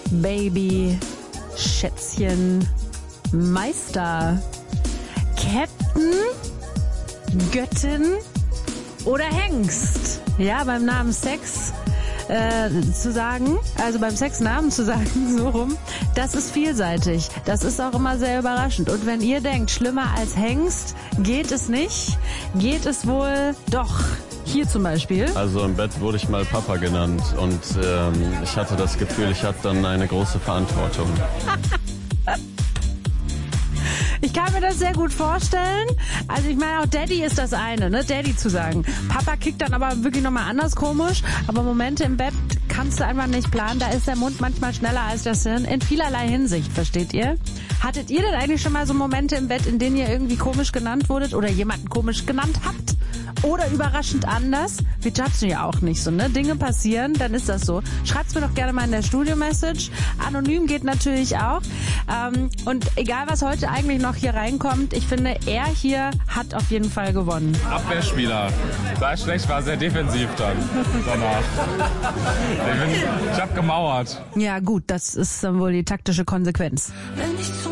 Baby, Schätzchen, Meister, Captain, Göttin oder Hengst. Ja, beim Namen Sex zu sagen, also beim Sexnamen zu sagen, so rum, das ist vielseitig. Das ist auch immer sehr überraschend. Und wenn ihr denkt, schlimmer als Hengst geht es nicht, geht es wohl doch. Hier zum Beispiel. Also im Bett wurde ich mal Papa genannt und ich hatte das Gefühl, ich hatte dann eine große Verantwortung. Ich kann mir das sehr gut vorstellen. Also ich meine, auch Daddy ist das eine, ne? Daddy zu sagen. Papa kickt dann aber wirklich nochmal anders komisch. Aber Momente im Bett kannst du einfach nicht planen. Da ist der Mund manchmal schneller als das Hirn. In vielerlei Hinsicht, versteht ihr? Hattet ihr denn eigentlich schon mal so Momente im Bett, in denen ihr irgendwie komisch genannt wurdet oder jemanden komisch genannt habt? Oder überraschend anders? Wir judgen ja auch nicht so, ne? Dinge passieren, dann ist das so. Schreibt's mir doch gerne mal in der Studio-Message. Anonym geht natürlich auch. Und egal, was heute eigentlich noch hier reinkommt, ich finde, er hier hat auf jeden Fall gewonnen. Abwehrspieler. War schlecht, war sehr defensiv dann danach. Ich hab gemauert. Ja gut, das ist dann wohl die taktische Konsequenz. Wenn ich